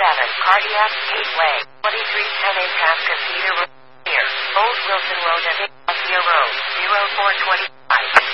Cardiac Gateway, 2310 Itasca Cedar Road, near Old Wilson Road and Ignacia Road, 0425.